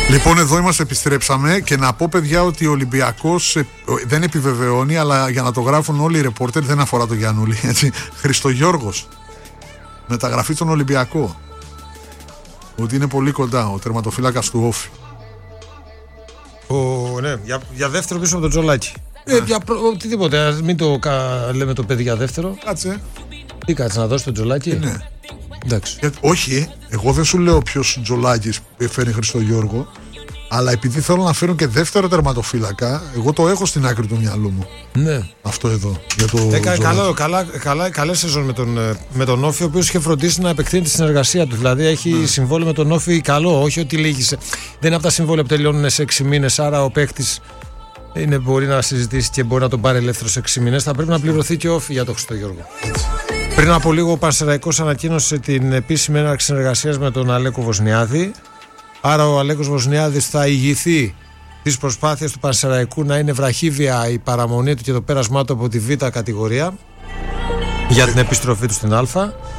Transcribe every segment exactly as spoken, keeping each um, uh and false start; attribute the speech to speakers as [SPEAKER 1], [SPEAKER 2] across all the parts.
[SPEAKER 1] Λοιπόν, εδώ είμαστε, επιστρέψαμε και να πω, παιδιά, ότι ο Ολυμπιακός δεν επιβεβαιώνει, αλλά για να το γράφουν όλοι οι ρεπόρτερ, δεν αφορά τον Γιαννούλη, έτσι. Χριστογιώργος, μεταγραφή στον Ολυμπιακό, ότι είναι πολύ κοντά, ο τερματοφύλακας του Όφη.
[SPEAKER 2] Ο, ναι, για, για δεύτερο πίσω από τον Τζολάκη. Ε, για προ, οτιδήποτε, ας μην το κα, λέμε το παιδί για δεύτερο.
[SPEAKER 1] Κάτσε.
[SPEAKER 2] Τι κάτσε, να δώσει τον Τζολάκη.
[SPEAKER 1] Ε, ναι.
[SPEAKER 2] Εντάξει.
[SPEAKER 1] Για, όχι, εγώ δεν σου λέω ποιος Τζολάκης φέρνει Χριστογιώργο, αλλά επειδή θέλω να φέρουν και δεύτερο τερματοφύλακα, εγώ το έχω στην άκρη του μυαλού μου.
[SPEAKER 2] Ναι.
[SPEAKER 1] Αυτό εδώ. Για το
[SPEAKER 2] Έκανε καλά, καλά, καλά, καλές σεζόν με τον, με τον Όφη, ο οποίος είχε φροντίσει να επεκτείνει τη συνεργασία του. Δηλαδή έχει ναι. συμβόλαιο με τον Όφη καλό, όχι ότι λύγησε. Δεν είναι από τα συμβόλαια που τελειώνουν σε έξι μήνες, άρα ο παίχτης είναι, μπορεί να συζητήσει και μπορεί να τον πάρει ελεύθερο σε έξι μήνες. Θα πρέπει να πληρωθεί και ο Όφη για τον Χριστογιώργο. Πριν από λίγο ο Πανσεραϊκός ανακοίνωσε την επίσημη έναρξη συνεργασίας με τον Αλέκο Βοσνιάδη. Άρα ο Αλέκος Βοσνιάδης θα ηγηθεί τις προσπάθειες του Πανσεραϊκού να είναι βραχύβια η παραμονή του και το πέρασμά του από τη Β κατηγορία για την επιστροφή του στην Α.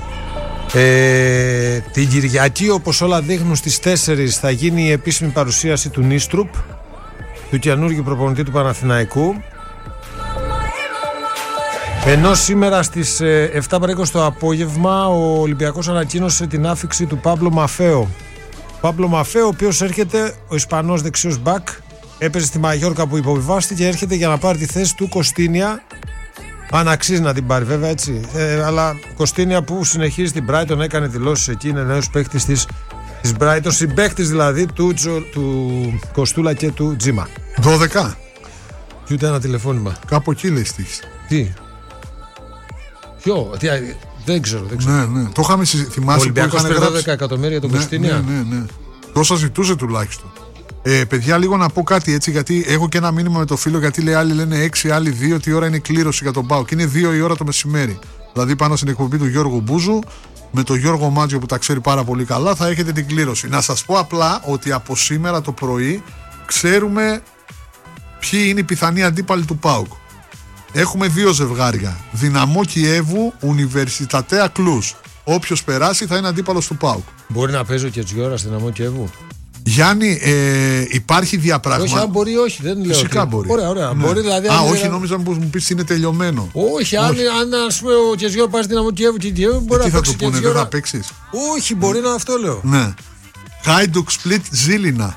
[SPEAKER 2] Ε, την Κυριακή, όπως όλα δείχνουν, στις τέσσερις θα γίνει η επίσημη παρουσίαση του Νίστρουπ, του καινούργιου προπονητή του Παναθηναϊκού. Ενώ σήμερα στις εφτά παρά είκοσι το απόγευμα ο Ολυμπιακός ανακοίνωσε την άφιξη του Πάμπλο Μαφέο. Πάμπλο Μαφέο, ο οποίος έρχεται, ο Ισπανός δεξιός μπακ, έπαιζε στη Μαγιόρκα που υποβιβάστηκε, έρχεται για να πάρει τη θέση του Κωστίνια. Αν αξίζει να την πάρει, βέβαια, έτσι. Ε, αλλά Κωστίνια που συνεχίζει την Brighton, έκανε δηλώσεις εκεί, είναι νέος παίκτης της, της Brighton, συμπαίκτης δηλαδή του, του Κοστούλα και του Τζίμα.
[SPEAKER 1] δώδεκα.
[SPEAKER 2] Και ούτε ένα τηλεφώνημα.
[SPEAKER 1] Κάπου εκεί λέει στοίχης.
[SPEAKER 2] Τι. Ποιο, τι, δεν ξέρω, δεν ξέρω.
[SPEAKER 1] Ναι, ναι. Το είχαμε θυμάσει.
[SPEAKER 2] Ο Ολυμπιακός πήρε δώδεκα εκατομμύρια για τον
[SPEAKER 1] ναι,
[SPEAKER 2] Κωστίνια.
[SPEAKER 1] Ναι, ναι, ναι. Τόσα ζητούσε τουλάχιστον. Ε, παιδιά, λίγο να πω κάτι έτσι, γιατί έχω και ένα μήνυμα με το φίλο, γιατί λέει άλλοι λένε έξι, άλλοι δύο, τι ώρα είναι η κλήρωση για τον ΠΑΟΚ. Είναι δύο η ώρα το μεσημέρι. Δηλαδή πάνω στην εκπομπή του Γιώργου Μπούζου, με τον Γιώργο Μάτζιο που τα ξέρει πάρα πολύ καλά, θα έχετε την κλήρωση. Να σας πω απλά ότι από σήμερα το πρωί ξέρουμε ποιοι είναι οι πιθανοί αντίπαλοι του ΠΑΟΚ. Έχουμε δύο ζευγάρια. Δυναμό Κιέβου, Ουνιβερσιτατέα Κλούς. Όποιος περάσει θα είναι αντίπαλος του ΠΑΟΚ.
[SPEAKER 2] Μπορεί να παίζει ο Κετζιόρα στη Δυναμό Κιέβου.
[SPEAKER 1] Γιάννη, ε, υπάρχει διαπράγμα.
[SPEAKER 2] Όχι, αν μπορεί, όχι, δεν λέω.
[SPEAKER 1] Φυσικά
[SPEAKER 2] ότι...
[SPEAKER 1] μπορεί.
[SPEAKER 2] Ωραία, ωραία.
[SPEAKER 1] Ναι.
[SPEAKER 2] Μπορεί, δηλαδή,
[SPEAKER 1] Α, όχι,
[SPEAKER 2] δηλαδή...
[SPEAKER 1] νόμιζα που μου πεις είναι τελειωμένο.
[SPEAKER 2] Όχι, αν, αν ας πούμε ο Κετζιόρα πάει στη Δυναμό Κιέβου και Κιέβου, μπορεί
[SPEAKER 1] ε,
[SPEAKER 2] να
[SPEAKER 1] τι θα
[SPEAKER 2] παίξει.
[SPEAKER 1] του πούνε, δεν θα παίξεις.
[SPEAKER 2] Όχι, μπορεί να αυτό λέω.
[SPEAKER 1] Ναι. Χάιντουκ Σπλίτ Ζήλινα.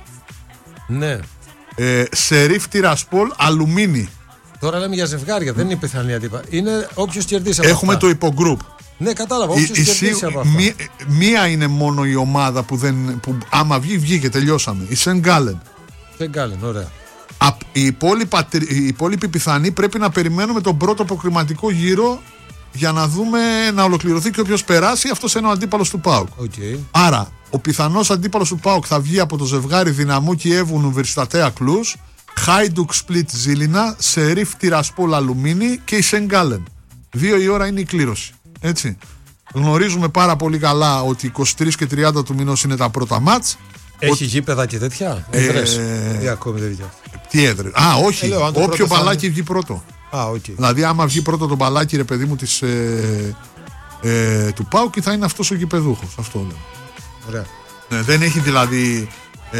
[SPEAKER 2] Ναι.
[SPEAKER 1] Ε, Σερίφ Τιρασπόλ Αλουμίνι.
[SPEAKER 2] Τώρα λέμε για ζευγάρια, δεν είναι πιθανή αντίπα. Είναι όποιος κερδίσει από
[SPEAKER 1] Έχουμε
[SPEAKER 2] αυτά.
[SPEAKER 1] το υπογκρουπ.
[SPEAKER 2] Ναι, κατάλαβα. Όποιος κερδίσει από αυτά.
[SPEAKER 1] Μία, μία είναι μόνο η ομάδα που, δεν, που άμα βγει, βγήκε, τελειώσαμε. Η Σεν Γκάλεν.
[SPEAKER 2] Σεν Γκάλεν, ωραία.
[SPEAKER 1] Α, οι, υπόλοιπα, οι υπόλοιποι πιθανοί πρέπει να περιμένουμε τον πρώτο αποκριματικό γύρο για να δούμε να ολοκληρωθεί και όποιος περάσει, αυτός είναι ο αντίπαλος του ΠΑΟΚ.
[SPEAKER 2] Okay.
[SPEAKER 1] Άρα, ο πιθανός αντίπαλος του ΠΑΟΚ θα βγει από το ζευγάρι Δυναμό Κιέβου Ουνιβερσιτατέα Κλούς, Χάιντουκ Σπλίτ Ζήλινα, Σερίφ Τιρασπόλ Αλουμίνι και η Σεν Γκάλεν. Δύο η ώρα είναι η κλήρωση. Έτσι. Γνωρίζουμε πάρα πολύ καλά ότι είκοσι τρεις και τριάντα του μηνός είναι τα πρώτα μάτς.
[SPEAKER 2] Έχει ο... γήπεδα και τέτοια. Έδρες. Ε... Τι ακόμη δεν βγαίνει.
[SPEAKER 1] Τι έδρες. Α, όχι. Ε, λέω, όποιο μπαλάκι είναι... βγει πρώτο.
[SPEAKER 2] Α, okay.
[SPEAKER 1] Δηλαδή, άμα βγει πρώτο το μπαλάκι, ρε παιδί μου, της, ε, ε, του ΠΑΟΚ, θα είναι αυτός ο γηπεδούχος. Αυτό λέω.
[SPEAKER 2] Ωραία.
[SPEAKER 1] Ναι, δεν έχει δηλαδή ε,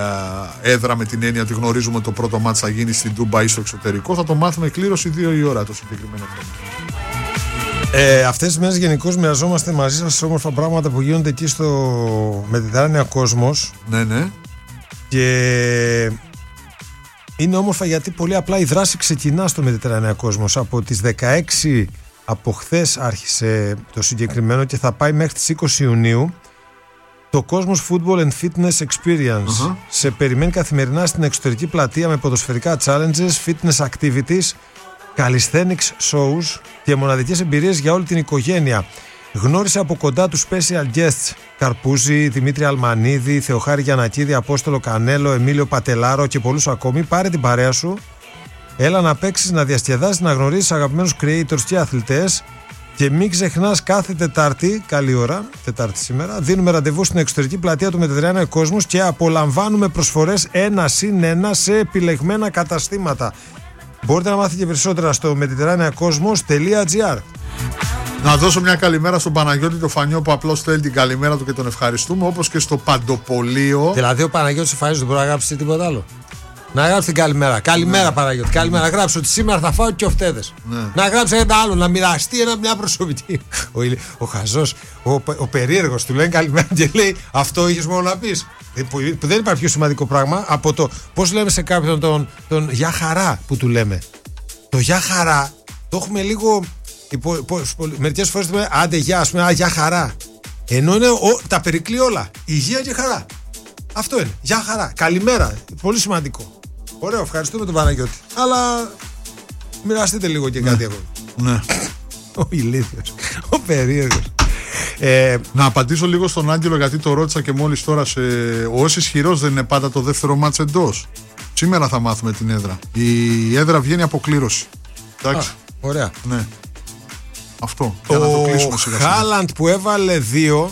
[SPEAKER 1] έδρα με την έννοια ότι γνωρίζουμε ότι το πρώτο μάτς θα γίνει στην Ντούμπα ή στο εξωτερικό. Θα το μάθουμε κλήρωση δύο η ώρα το συγκεκριμένο θέμα.
[SPEAKER 2] Ε, αυτές τις μέρες γενικώς μοιραζόμαστε μαζί σας όμορφα πράγματα που γίνονται εκεί στο Mediterranean Cosmos.
[SPEAKER 1] Ναι, ναι.
[SPEAKER 2] Και είναι όμορφα γιατί πολύ απλά η δράση ξεκινά στο Mediterranean Cosmos. Από τις δεκαέξι, από χθες άρχισε το συγκεκριμένο και θα πάει μέχρι τις είκοσι Ιουνίου. Το Cosmos Football and Fitness Experience uh-huh. σε περιμένει καθημερινά στην εξωτερική πλατεία με ποδοσφαιρικά challenges, fitness activities, calisthenics shows και μοναδικές εμπειρίες για όλη την οικογένεια. Γνώρισε από κοντά τους special guests Καρπούζη, Δημήτρη Αλμανίδη, Θεοχάρη Γιαννακίδη, Απόστολο Κανέλο, Εμίλιο Πατελάρο και πολλούς ακόμη. Πάρε την παρέα σου, έλα να παίξεις, να διασκεδάσεις, να γνωρίσεις αγαπημένους creators και αθλητές. Και μην ξεχνάς, κάθε Τετάρτη, καλή ώρα, Τετάρτη σήμερα, δίνουμε ραντεβού στην εξωτερική πλατεία του Mediterranean Cosmos και απολαμβάνουμε προσφορές ένα συν ένα σε επιλεγμένα καταστήματα. Μπορείτε να μάθετε περισσότερα στο mediterranean cosmos τελεία gr.
[SPEAKER 1] Να δώσω μια καλημέρα στον Παναγιώτη το Φανιό που απλώς θέλει την καλημέρα του και τον ευχαριστούμε. Όπως και στο Παντοπολείο.
[SPEAKER 2] Δηλαδή ο Παναγιώτης ο Φανιός δεν μπορεί να γράψει τίποτα άλλο. Να γράψει την καλημέρα. Καλημέρα, ναι. Παναγιώτη. Καλημέρα. Να γράψει ότι σήμερα θα φάω και οφτέδες. Ναι. Να γράψει ένα άλλο, να μοιραστεί ένα, μια προσωπική. Ο, ο χαζός, ο, ο περίεργος του λένε καλημέρα και λέει αυτό είχες μόνο να πεις. Που, που δεν υπάρχει πιο σημαντικό πράγμα από το πώς λέμε σε κάποιον τον, τον γεια χαρά που του λέμε. Το γεια χαρά το έχουμε λίγο. Μερικές φορές λέμε άντε γεια, ας πούμε, α, γεια χαρά. Ενώ είναι ο, τα περικλεί όλα. Υγεία και χαρά. Αυτό είναι. Γεια χαρά. Καλημέρα. Πολύ σημαντικό. Ωραίο, ευχαριστούμε τον Παναγιώτη. Αλλά μοιραστείτε λίγο και κάτι ακόμα.
[SPEAKER 1] Ναι.
[SPEAKER 2] Ο ηλίθιος. Ο περίεργος. Ε,
[SPEAKER 1] να απαντήσω λίγο στον Άγγελο γιατί το ρώτησα και μόλις τώρα. Σε... Ο ως ισχυρός δεν είναι πάντα το δεύτερο μάτς εντός. Σήμερα θα μάθουμε την έδρα. Η έδρα βγαίνει από κλήρωση. Εντάξει.
[SPEAKER 2] Α, ωραία.
[SPEAKER 1] Ναι. Αυτό. Για να το κλείσουμε σιγά σιγά.
[SPEAKER 2] Ο Χάλαντ που έβαλε δύο.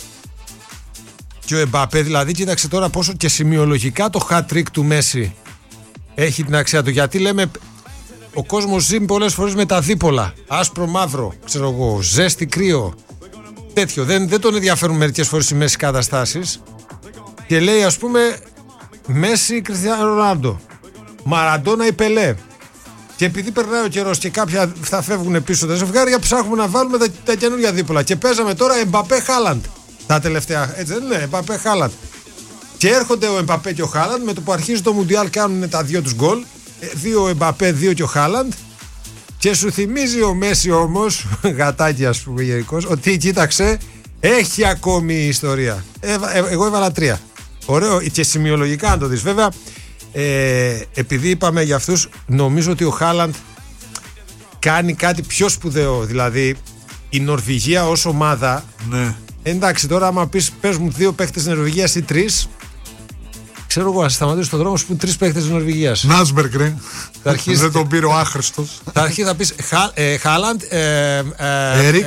[SPEAKER 2] Και ο Εμπαπέ, δηλαδή, κοίταξε τώρα πόσο και σημειολογικά το hat-trick του Μέση έχει την αξία του. Γιατί λέμε, ο κόσμος ζει πολλές φορές με τα δίπολα. Άσπρο, μαύρο, ξέρω εγώ, ζέστη, κρύο. Τέτοιο. Δεν, δεν τον ενδιαφέρουν μερικές φορές οι Μέση καταστάσεις. Και λέει, ας πούμε, Μέση, Κριστιάνο Ρονάλντο, Μαραντόνα ή Πελέ. Και επειδή περνάει ο καιρός και κάποια θα φεύγουν πίσω τα ζευγάρια, ψάχνουμε να βάλουμε τα, τα καινούργια δίπολα. Και παίζαμε τώρα Εμπαπέ Χάλαντ. Τα τελευταία, έτσι δεν είναι, Εμπαπέ Χάλαντ. Και έρχονται ο Εμπαπέ και ο Χάλαντ, με το που αρχίζει το Μουντιάλ κάνουν τα δύο τους γκολ. Δύο ο Εμπαπέ, δύο και ο Χάλαντ. Και σου θυμίζει ο Μέση όμως, γατάκι ας πούμε γενικώς, ότι κοίταξε, έχει ακόμη ιστορία. Ε, ε, εγώ έβαλα τρία. Ωραίο και σημειολογικά αν το δεις. Βέβαια, ε, επειδή είπαμε για αυτούς, νομίζω ότι ο Χάλαντ κάνει κάτι πιο σπουδαίο. Δηλαδή, η Νορβηγία ως ομάδα.
[SPEAKER 1] Ναι.
[SPEAKER 2] Εντάξει, τώρα άμα πεις πες μου δύο παίχτες της Νορβηγίας ή τρεις, ξέρω εγώ, να σταματήσω στον δρόμο σου που τρεις παίχτες της Νορβηγίας.
[SPEAKER 1] Νάσμπεργκ, ρε. Δεν τον πήρε ο άχρηστος.
[SPEAKER 2] Θα αρχίσει θα πεις Χάλαντ,
[SPEAKER 1] Έρικ,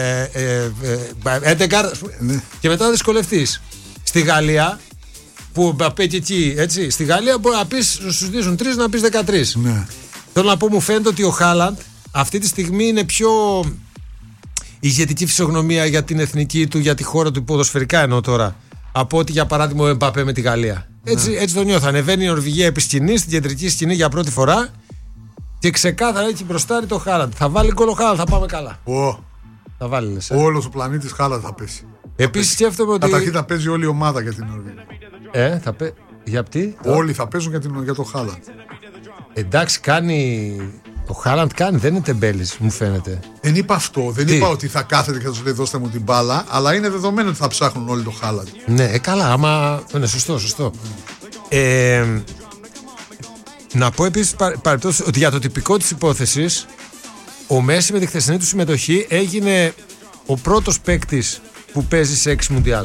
[SPEAKER 2] Έντεγκαρ και μετά θα δυσκολευτείς. Στη Γαλλία, που Μπαπέ και εκεί, έτσι, στη Γαλλία μπορεί να πεις, σου δίνουν τρεις να πεις δεκατρείς.
[SPEAKER 1] Ναι.
[SPEAKER 2] Θέλω να πω, μου φαίνεται ότι ο Χάλαντ αυτή τη στιγμή είναι πιο ηγετική φυσιογνωμία για την εθνική του, για τη χώρα του, ποδοσφαιρικά εννοώ τώρα, από ότι για παράδειγμα ο Εμπαπέ με τη Γαλλία. Έτσι, ναι. Έτσι το νιώθω. Ανεβαίνει η Νορβηγία επί σκηνή, στην κεντρική σκηνή για πρώτη φορά και ξεκάθαρα έχει μπροστάρει το Χάλαντ. Θα βάλει γκολ ο Χάλαντ, θα πάμε καλά.
[SPEAKER 1] Oh.
[SPEAKER 2] Θα βάλει, λες, ε.
[SPEAKER 1] Όλος ο πλανήτης Χάλαντ θα πέσει.
[SPEAKER 2] Επίσης σκέφτομαι ότι.
[SPEAKER 1] Καταρχήν θα παίζει όλη η ομάδα για την Νορβηγία.
[SPEAKER 2] Ε, θα πέ... Για τι?
[SPEAKER 1] Όλοι θα παίζουν για, την... για το Χάλαντ.
[SPEAKER 2] Εντάξει, κάνει. Ο Χάλαντ κάνει, δεν είναι τεμπέλης, μου φαίνεται.
[SPEAKER 1] Δεν είπα αυτό. Δεν
[SPEAKER 2] Τι?
[SPEAKER 1] είπα ότι θα κάθεται και θα του λέει δώστε μου την μπάλα, αλλά είναι δεδομένο ότι θα ψάχνουν όλοι το Χάλαντ.
[SPEAKER 2] Ναι, ε, καλά, άμα. Ναι, σωστό, σωστό. Ε, να πω επίσης παρεπτώσεις ότι για το τυπικό της υπόθεσης, ο Μέση με τη χθεσινή του συμμετοχή έγινε ο πρώτος παίκτης που παίζει σε έξι Μουντιάλ.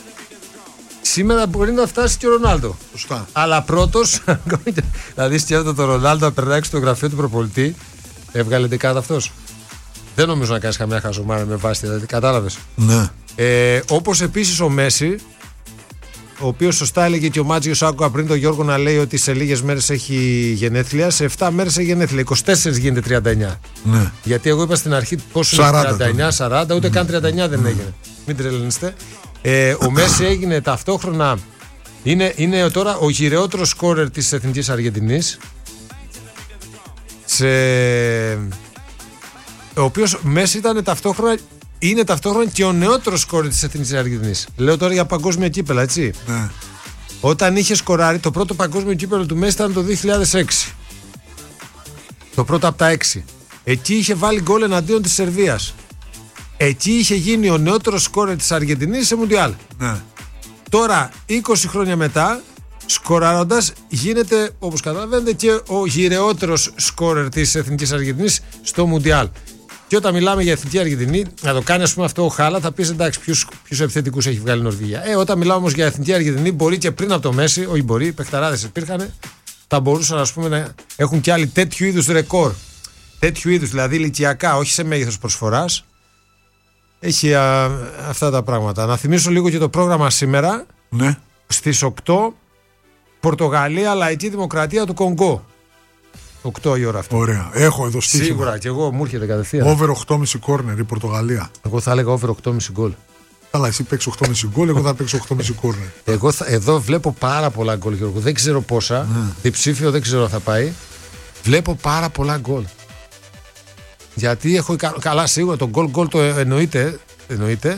[SPEAKER 2] Σήμερα μπορεί να φτάσει και ο Ρονάλντο.
[SPEAKER 1] Σωστά.
[SPEAKER 2] Αλλά πρώτος, δηλαδή σκέφτεται το Ρονάλντο να περνάει στο γραφείο του προπολιτή, έβγαλε δεκάδα αυτός. Δεν νομίζω να κάνεις καμιά χαζομάρα με βάση, δηλαδή, κατάλαβες.
[SPEAKER 1] Ναι.
[SPEAKER 2] Ε, όπως επίσης ο Μέση, ο οποίος σωστά έλεγε και ο Μάτζιος, άκουγα πριν τον Γιώργο να λέει ότι σε λίγες μέρες έχει γενέθλια, σε επτά μέρες έχει γενέθλια, είκοσι τέσσερα γίνεται τριάντα εννιά.
[SPEAKER 1] Ναι.
[SPEAKER 2] Γιατί εγώ είπα στην αρχή πόσο είναι τριάντα εννιά σαράντα, ούτε mm. καν τριάντα εννιά δεν mm. έγινε. Μην τρελαίνεστε. Ε, ο Μέση έγινε ταυτόχρονα, είναι, είναι τώρα ο γυρεότερος σκόρερ της Εθνικής Αργεντινής, σε... ο οποίος Μέση ήταν ταυτόχρονα, είναι ταυτόχρονα και ο νεότερος σκόρερ της Εθνικής Αργεντινής. Λέω τώρα για παγκόσμια κύπελα, έτσι.
[SPEAKER 1] Ναι.
[SPEAKER 2] Όταν είχε σκοράρει, το πρώτο παγκόσμιο κύπελο του Μέση ήταν το δύο χιλιάδες έξι. Το πρώτο από τα έξι. Εκεί είχε βάλει γκολ εναντίον της Σερβίας. Εκεί είχε γίνει ο νεότερος σκόρερ της Αργεντινής σε Μουντιάλ.
[SPEAKER 1] Ναι.
[SPEAKER 2] Τώρα, είκοσι χρόνια μετά, σκοράροντας, γίνεται, όπως καταλαβαίνετε, και ο γυρεότερος σκόρερ της Εθνικής Αργεντινής στο Μουντιάλ. Και όταν μιλάμε για Εθνική Αργεντινή, να το κάνει, ας πούμε, αυτό ο Χάλα, θα πεις εντάξει, ποιους, ποιους επιθετικούς έχει βγάλει η Νορβηγία. Ε, όταν μιλάμε όμως για Εθνική Αργεντινή, μπορεί και πριν από το Μέση, όχι μπορεί, οι παιχταράδες υπήρχαν, θα μπορούσαν, ας πούμε, να έχουν και άλλοι τέτοιου είδους ρεκόρ. Τέτοιου είδους, δηλαδή ηλικιακά, όχι σε μέγεθος προσφοράς. Έχει α, αυτά τα πράγματα. Να θυμίσω λίγο και το πρόγραμμα σήμερα.
[SPEAKER 1] Ναι.
[SPEAKER 2] Στις οκτώ, Πορτογαλία, Λαϊκή Δημοκρατία του Κονγκό. οκτώ η ώρα αυτή.
[SPEAKER 1] Ωραία. Έχω εδώ στοίχημα.
[SPEAKER 2] Σίγουρα και εγώ μου έρχεται κατευθείαν.
[SPEAKER 1] Over οκτώ κόμμα πέντε κόρνερ η Πορτογαλία.
[SPEAKER 2] Εγώ θα έλεγα over οκτώ κόμμα πέντε γκολ.
[SPEAKER 1] Καλά, εσύ παίξει οκτώ κόμμα πέντε γκολ, εγώ θα παίξω οκτώ κόμμα πέντε κόρνερ.
[SPEAKER 2] Εγώ θα, εδώ βλέπω πάρα πολλά γκολ, Γιώργο. Δεν ξέρω πόσα. Mm. Διψήφιο δεν ξέρω αν θα πάει. Βλέπω πάρα πολλά γκολ. Γιατί έχω. Καλά, σίγουρα το γκολ γκολ το εννοείται. εννοείται.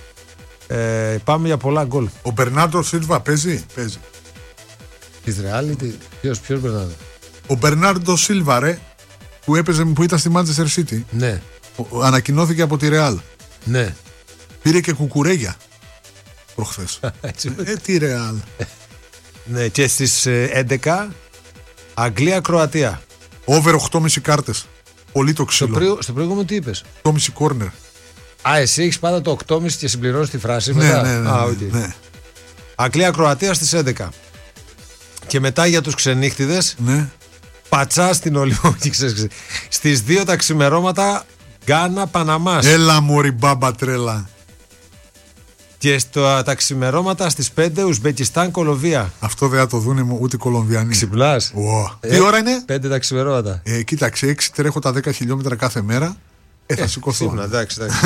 [SPEAKER 2] Ε, πάμε για πολλά γκολ.
[SPEAKER 1] Ο Μπερνάρντο Σίλβα παίζει. παίζει.
[SPEAKER 2] Τη reality. Ποιος, ποιος Μπερνάρντο.
[SPEAKER 1] Ο Μπερνάρντο Σίλβα, ρε, που έπαιζε, που ήταν στη Manchester City.
[SPEAKER 2] Ναι.
[SPEAKER 1] Ο, ανακοινώθηκε από τη Real.
[SPEAKER 2] Ναι.
[SPEAKER 1] Πήρε και κουκουρέγια προχθές. ε, τι Real.
[SPEAKER 2] Ναι, και στις έντεκα Αγγλία-Κροατία.
[SPEAKER 1] Over οκτώ κόμμα πέντε κάρτες. Πολύ το ξύλο.
[SPEAKER 2] Στο, πρι... στο προηγούμενο τι είπες?
[SPEAKER 1] οκτώ κόμμα πέντε κόρνερ.
[SPEAKER 2] Α, εσύ έχεις πάντα το οκτώ κόμμα πέντε και συμπληρώνεις τη φράση
[SPEAKER 1] ναι,
[SPEAKER 2] μετά.
[SPEAKER 1] Ναι, ναι,
[SPEAKER 2] Α,
[SPEAKER 1] okay. ναι.
[SPEAKER 2] Αγγλία-Κροατία στις έντεκα. Και μετά για τους ξενύχτιδες,
[SPEAKER 1] ναι.
[SPEAKER 2] πατσά στην Ολυμπιακή. Στις δύο τα ξημερώματα Γκάνα-Παναμάς.
[SPEAKER 1] Έλα μωρή μπάμπα τρέλα.
[SPEAKER 2] Και στο, τα ξημερώματα στις πέντε Ουσμπεκιστάν-Κολομβία.
[SPEAKER 1] Αυτό δεν θα το δουν ούτε οι Κολομβιανοί.
[SPEAKER 2] Ξυπνάς.
[SPEAKER 1] Oh. Ε, τι ώρα είναι?
[SPEAKER 2] πέντε τα ξημερώματα.
[SPEAKER 1] Ε, κοίταξε, έξι τρέχω τα δέκα χιλιόμετρα κάθε μέρα. Ε, θα ε, σηκωθώ.
[SPEAKER 2] Ξύπνα, εντάξει, εντάξει.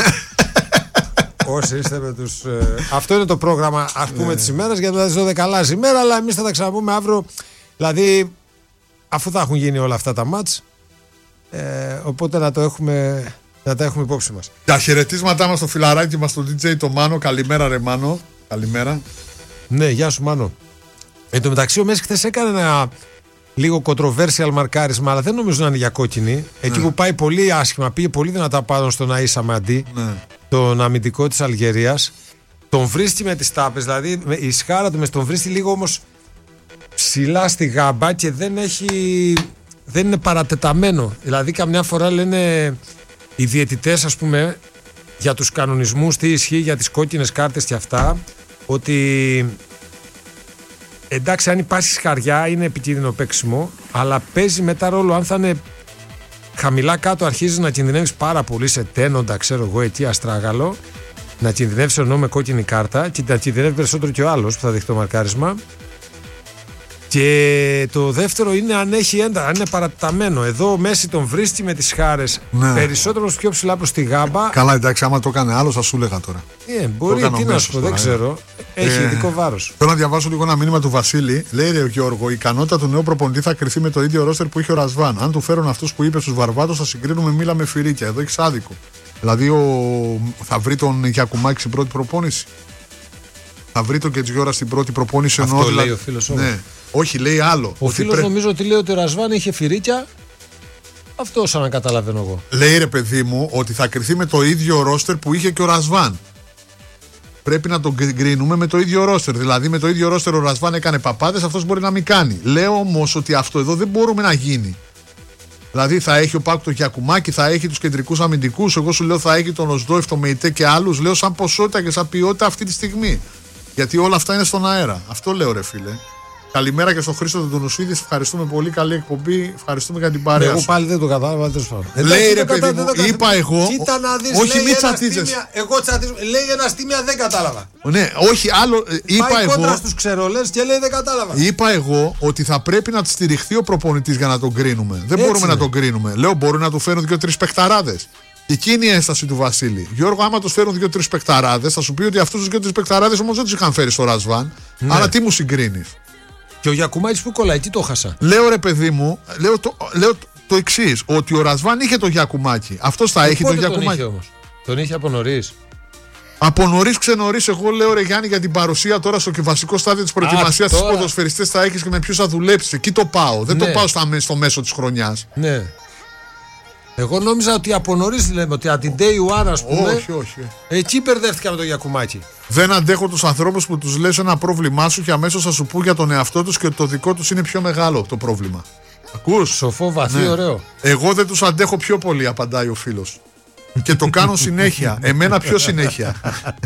[SPEAKER 2] Όσοι είστε με τους... Ε, αυτό είναι το πρόγραμμα, ας πούμε, ε. της ημέρας, γιατί θα δω δεκαλάζει η μέρα, αλλά εμείς θα τα ξαναπούμε αύριο. Δηλαδή, αφού θα έχουν γίνει όλα αυτά τα μάτς, ε, οπότε να το έχουμε... Να τα έχουμε υπόψη μας.
[SPEAKER 1] Τα χαιρετίσματά μας στο φιλαράκι μας, στον ντι τζέι το Μάνο. Καλημέρα, ρε Μάνο. Καλημέρα.
[SPEAKER 2] Ναι, γεια σου, Μάνο. Εν τω μεταξύ, ο Μέση χθες έκανε ένα λίγο controversial μαρκάρισμα, αλλά δεν νομίζω να είναι για κόκκινη. Ναι. Εκεί που πάει πολύ άσχημα, πήγε πολύ δυνατά πάνω στον Αΐσα Μαντί, ναι. τον αμυντικό της Αλγερίας. Τον βρίσκει με τις τάπες, δηλαδή η σχάρα του με τον βρίσκει λίγο όμως ψηλά στη γάμπα και δεν έχει. Δεν είναι παρατεταμένο. Δηλαδή, καμιά φορά λένε. Οι διαιτητές, ας πούμε, για τους κανονισμούς, τι ισχύει για τις κόκκινες κάρτες και αυτά, ότι εντάξει, αν υπάρχει σχαριά είναι επικίνδυνο παίξιμο, αλλά παίζει μετά ρόλο αν θα είναι χαμηλά κάτω, αρχίζεις να κινδυνεύεις πάρα πολύ σε τένοντα, ξέρω εγώ, εκεί αστράγαλο, να κινδυνεύεις ενώ με κόκκινη κάρτα και να κινδυνεύει περισσότερο και ο άλλος που θα δεχτεί το μαρκάρισμα. Και το δεύτερο είναι αν έχει ένταση, αν είναι παρατεταμένο. Εδώ ο Μέση τον βρίσκει με τις χάρες, ναι. περισσότερο πιο ψηλά προς τη γάμπα.
[SPEAKER 1] Καλά, εντάξει, άμα το έκανε άλλο, θα σου έλεγα τώρα.
[SPEAKER 2] Ε, μπορεί, τι να σου πω, δεν ξέρω. Έχει ε, ειδικό βάρος.
[SPEAKER 1] Θέλω να διαβάσω λίγο ένα μήνυμα του Βασίλη. Λέει, ρε Γιώργο, η ικανότητα του νέου προπονητή θα κρυθεί με το ίδιο ρόστερ που είχε ο Ρασβάν. Αν του φέρουν αυτούς που είπε στους Βαρβάτους, θα συγκρίνουμε μήλα με φυρίκια. Εδώ έχει άδικο. Δηλαδή, ο... θα βρει τον Γιακουμάκη στην πρώτη προπόνηση. Θα βρει τον Κετζιόρα στην πρώτη προπόνηση.
[SPEAKER 2] Αυτό
[SPEAKER 1] ενώ,
[SPEAKER 2] λέει
[SPEAKER 1] δηλαδή...
[SPEAKER 2] ο φίλος
[SPEAKER 1] ναι. Όχι, λέει άλλο.
[SPEAKER 2] Ο φίλος πρέ... νομίζω ότι λέει ότι ο Ρασβάν είχε φυρίκια. Αυτό σαν να καταλαβαίνω εγώ.
[SPEAKER 1] Λέει, ρε παιδί μου, ότι θα κρυθεί με το ίδιο ρόστερ που είχε και ο Ρασβάν. Πρέπει να τον κρίνουμε με το ίδιο ρόστερ. Δηλαδή, με το ίδιο ρόστερ ο Ρασβάν έκανε παπάδες, αυτός μπορεί να μην κάνει. Λέω όμως ότι αυτό εδώ δεν μπορούμε να γίνει. Δηλαδή, θα έχει ο Πάκου το Γιακουμάκη, θα έχει τους κεντρικούς αμυντικούς. Εγώ σου λέω θα έχει τον Οσδόεφ, τον Μεϊτέ και άλλους. Λέω σαν ποσότητα και σαν ποιότητα αυτή τη στιγμή. Γιατί όλα αυτά είναι στον αέρα. Αυτό λέω, ρε φίλε. Καλημέρα και στον Χρήστο τον Τονουσίδη. Ευχαριστούμε πολύ. Καλή εκπομπή. Ευχαριστούμε για την παρέα.
[SPEAKER 2] Εγώ πάλι δεν το κατάλαβα.
[SPEAKER 1] Λέει, ρε παιδί μου, είπα εγώ.
[SPEAKER 2] Κοίτα να δεις,
[SPEAKER 1] όχι, μη τσατίζεσαι.
[SPEAKER 2] Εγώ τσατίζω. Λέει ένα στήμια, δεν κατάλαβα.
[SPEAKER 1] Ναι, όχι, άλλο. Είπα
[SPEAKER 2] πάει
[SPEAKER 1] εγώ.
[SPEAKER 2] Κόντρα στους ξερολές και λέει δεν κατάλαβα.
[SPEAKER 1] Είπα εγώ ότι θα πρέπει να στηριχθεί ο προπονητής για να τον κρίνουμε. Δεν
[SPEAKER 2] έτσι
[SPEAKER 1] μπορούμε
[SPEAKER 2] είναι.
[SPEAKER 1] να τον κρίνουμε. Λέω, μπορούν να του φέρουν δύο-τρεις παιχταράδες. Και εκείνη η ένσταση του Βασίλη. Γιώργο, άμα του φέρουν δύο-τρεις παιχταράδες, θα σου πει ότι αυτούς τους δύο-τρεις παιχταράδες όμως δεν τους είχαν φέρει στο Ρασβάν. Ναι. Αλλά τι μου συγκρίνεις.
[SPEAKER 2] Και ο Γιακουμάκης που κολλάει, τι το χάσα.
[SPEAKER 1] Λέω, ρε παιδί μου, λέω το, λέω το εξής, ότι ο Ρασβάν είχε το Γιακουμάκη. Αυτός θα έχει το Γιακουμάκη.
[SPEAKER 2] Τον είχε όμως. Τον είχε από νωρίς.
[SPEAKER 1] Από νωρίς ξενωρίς, εγώ λέω, ρε Γιάννη, για την παρουσία τώρα στο βασικό στάδιο της προετοιμασίας της ποδοσφαιριστές θα έχεις και με ποιους θα δουλέψεις. Εκεί το πάω. Δεν ναι. το πάω στα, στο μέσο της χρονιάς.
[SPEAKER 2] Ναι. Εγώ νόμιζα ότι από νωρίς λέμε ότι από την day one, ας πούμε.
[SPEAKER 1] Όχι, όχι.
[SPEAKER 2] Εκεί μπερδεύτηκα με το Γιακουμάκη.
[SPEAKER 1] Δεν αντέχω τους ανθρώπους που τους λες ένα πρόβλημά σου και αμέσως θα σου πούν για τον εαυτό τους και ότι το δικό τους είναι πιο μεγάλο το πρόβλημα. Ακούς?
[SPEAKER 2] Σοφό, βαθύ, ναι. ωραίο.
[SPEAKER 1] Εγώ δεν τους αντέχω πιο πολύ, απαντάει ο φίλος. Και το κάνω συνέχεια. Εμένα πιο συνέχεια.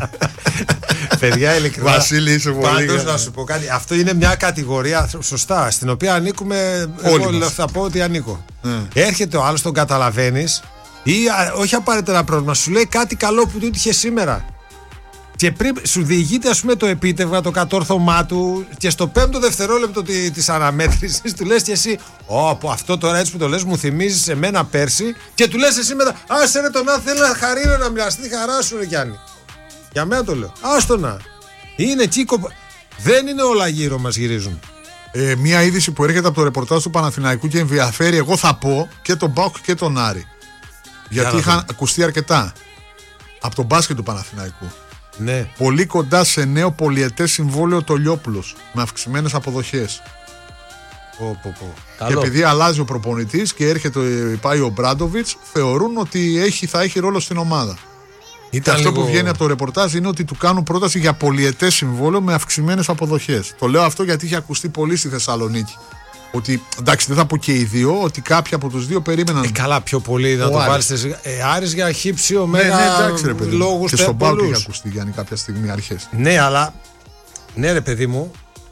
[SPEAKER 2] Παιδιά, ειλικρινά.
[SPEAKER 1] Βασίλη, είσαι πολύ.
[SPEAKER 2] Πάντως να σου πω κάτι. Αυτό είναι μια κατηγορία σωστά, στην οποία ανήκουμε.
[SPEAKER 1] Όλοι
[SPEAKER 2] εγώ
[SPEAKER 1] μας.
[SPEAKER 2] θα πω ότι ανήκω.
[SPEAKER 1] Mm.
[SPEAKER 2] Έρχεται ο άλλος, τον καταλαβαίνεις, ή α, όχι απαραίτητα ένα πρόβλημα, σου λέει κάτι καλό που του είχε σήμερα. Και πριν σου διηγείται, ας πούμε, το επίτευγμα, το κατόρθωμά του, και στο πέμπτο δευτερόλεπτο της αναμέτρησης του λες και εσύ, Ω, αυτό τώρα έτσι που το λες μου θυμίζει σε μένα πέρσι, και του λες εσύ μετά, άσε ρε τον να θέλει να χαρεί, να μοιραστεί τη χαρά σου, ρε Γιάννη. Για μένα το λέω. Άστο να. Είναι εκεί, κοπ... δεν είναι όλα γύρω μας γυρίζουν.
[SPEAKER 1] Ε, μια είδηση που έρχεται από το ρεπορτάζ του Παναθηναϊκού και ενδιαφέρει, εγώ θα πω, και τον ΠΑΟΚ και τον Άρη. Γιατί
[SPEAKER 2] Για
[SPEAKER 1] είχαν ακουστεί αρκετά από τον μπάσκετ του Παναθηναϊκού.
[SPEAKER 2] Ναι.
[SPEAKER 1] Πολύ κοντά σε νέο πολυετές συμβόλαιο το Λιόπουλος με αυξημένες αποδοχές.
[SPEAKER 2] Πω, πω, πω.
[SPEAKER 1] Και επειδή αλλάζει ο προπονητής και έρχεται, πάει ο Μπράντοβιτς, θεωρούν ότι έχει, θα έχει ρόλο στην ομάδα. Και αυτό λίγο... που βγαίνει από το ρεπορτάζ είναι ότι του κάνουν πρόταση για πολυετές συμβόλαιο με αυξημένες αποδοχές. Το λέω αυτό γιατί είχε ακουστεί πολύ στη Θεσσαλονίκη. Ότι εντάξει, δεν θα πω και οι δύο, ότι κάποιοι από τους δύο περίμεναν.
[SPEAKER 2] Ε, καλά, πιο πολύ να το βάλεις. Ε, Άρης για χύψιο
[SPEAKER 1] ναι,
[SPEAKER 2] μέγα
[SPEAKER 1] ναι, εντάξει, ρε παιδί.
[SPEAKER 2] Λόγους
[SPEAKER 1] και στον ΠΑΟΚ είχε ακουστεί Γιάννη κάποια στιγμή αρχές.
[SPEAKER 2] Ναι, αλλά. Ναι, ρε παιδί μου.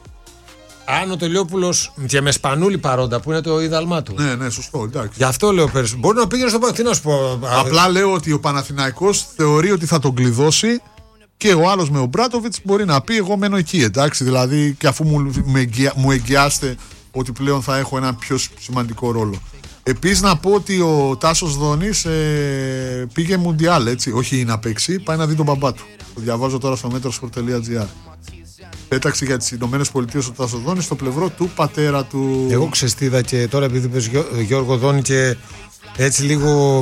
[SPEAKER 2] Αν ο Τελειόπουλος και με Σπανούλη παρόντα που είναι το είδαλμά του.
[SPEAKER 1] Ναι, ναι, σωστό, εντάξει.
[SPEAKER 2] Γι' αυτό λέω πέρυσι. Μπορεί να πήγαινε στο ΠΑΟΚ. Τι να σου πω.
[SPEAKER 1] Απλά λέω ότι ο Παναθηναϊκός θεωρεί ότι θα τον κλειδώσει. Και ο άλλος με ο Μπράτοβιτς μπορεί να πει: εγώ μένω εκεί, εντάξει. Δηλαδή, και αφού μου, μου εγγυάστε ότι πλέον θα έχω ένα πιο σημαντικό ρόλο. Επίσης να πω ότι ο Τάσος Δόνης ε, πήγε Μουντιάλ, έτσι. Όχι να παίξει, πάει να δει τον μπαμπά του. Το διαβάζω τώρα στο metrosport τελεία gr. Πέταξε για τις Ηνωμένες Πολιτείες ο Τάσος Δόνης στο πλευρό του πατέρα του.
[SPEAKER 2] Εγώ ξεστίδα και τώρα επειδή είπες Γιώργο Δόνη και έτσι λίγο.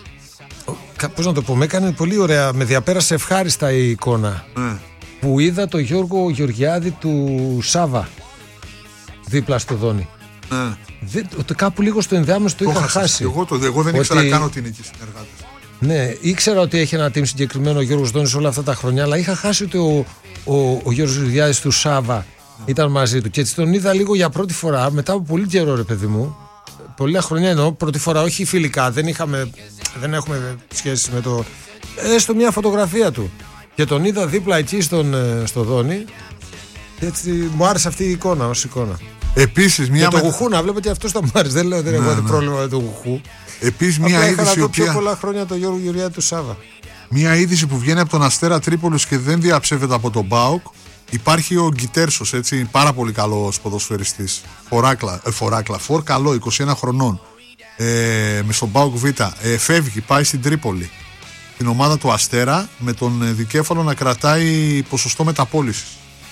[SPEAKER 2] Πώς να το πω, με έκανε πολύ ωραία, με διαπέρασε ευχάριστα η εικόνα.
[SPEAKER 1] Ναι.
[SPEAKER 2] Που είδα το Γιώργο Γεωργιάδη του Σάβα δίπλα στο Δόνη.
[SPEAKER 1] Ναι.
[SPEAKER 2] Δεν, το, κάπου λίγο στο ενδιάμεσο το, το είχα χάσει.
[SPEAKER 1] Εγώ, το, εγώ δεν ότι... ήξερα καν ότι είναι εκεί συνεργάτες.
[SPEAKER 2] Ναι, ήξερα ότι έχει ένα team συγκεκριμένο ο Γιώργος Δόνης όλα αυτά τα χρόνια, αλλά είχα χάσει ότι ο, ο, ο Γιώργος Γεωργιάδης του Σάβα ήταν μαζί του. Και έτσι τον είδα λίγο για πρώτη φορά, μετά από πολύ καιρό, ρε παιδί μου. Πολλά χρόνια εννοώ, πρώτη φορά, όχι φιλικά, δεν, είχαμε, δεν έχουμε σχέση με το. Έστω μια φωτογραφία του. Και τον είδα δίπλα εκεί στον, στο Δόνη. Και έτσι μου άρεσε αυτή η εικόνα ως εικόνα.
[SPEAKER 1] Επίσης, μια.
[SPEAKER 2] Και το γουχού να βλέπω και αυτό θα μου άρεσε. Δεν λέω δεν έχω ναι, ναι. πρόβλημα με το γουχού.
[SPEAKER 1] Επίσης, μια είδηση.
[SPEAKER 2] Είχα να δω
[SPEAKER 1] οποία...
[SPEAKER 2] πιο πολλά χρόνια το Γιώργο Γεωργιάδη του Σάβα.
[SPEAKER 1] Μια είδηση που βγαίνει από τον Αστέρα Τρίπολης και δεν διαψεύεται από τον ΠΑΟΚ. Υπάρχει ο Γκιτέρσος, έτσι, πάρα πολύ καλός ποδοσφαιριστής. Φοράκλα, ε, φοράκλα, φορ καλό, είκοσι ένα χρονών. Ε, με στον ΠΑΟΚ Β. Ε, φεύγει, πάει στην Τρίπολη. Την ομάδα του Αστέρα με τον δικέφαλο να κρατάει ποσοστό μεταπώλησης.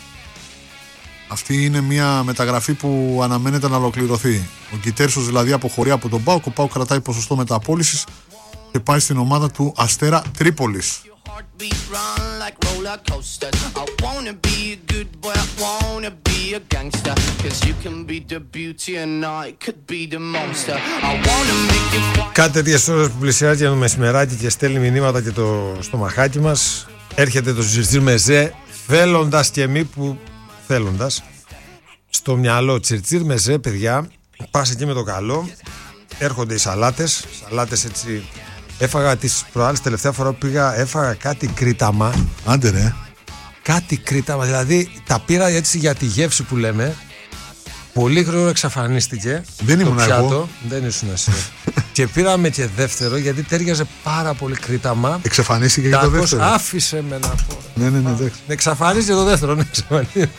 [SPEAKER 1] Αυτή είναι μια μεταγραφή που αναμένεται να ολοκληρωθεί. Ο Γκιτέρσος δηλαδή αποχωρεί από τον ΠΑΟΚ, ο ΠΑΟΚ κρατάει ποσοστό μεταπώλησης και πάει στην ομάδα του Αστέρα Τρίπολης.
[SPEAKER 2] Κάτι τέτοιες ώρες που πλησιάζει το μεσημεράκι και στέλνει μηνύματα και το στομαχάκι μας, έρχεται το Τσιρτσίρ Μεζέ, θέλοντας και μη που θέλοντας στο μυαλό. Τσιρτσίρ Μεζέ, παιδιά, πας εκεί με το καλό, έρχονται οι σαλάτες, σαλάτες έτσι. Έφαγα τις προάλλες, τελευταία φορά που πήγα, έφαγα κάτι κρίταμα.
[SPEAKER 1] Άντε ρε.
[SPEAKER 2] Κάτι κρίταμα, δηλαδή τα πήρα έτσι για τη γεύση που λέμε. Πολύ γρήγορα εξαφανίστηκε.
[SPEAKER 1] Δεν ήμουν εγώ.
[SPEAKER 2] Δεν ήσουν εσύ. Και πήραμε και δεύτερο γιατί τέριαζε πάρα πολύ κρίταμα.
[SPEAKER 1] Εξαφανίστηκε και το δεύτερο.
[SPEAKER 2] Άφησε με να πω.
[SPEAKER 1] Ναι, ναι, ναι, εντάξει.
[SPEAKER 2] Εξαφανίστηκε το δεύτερο, ναι, εξαφανίστηκε.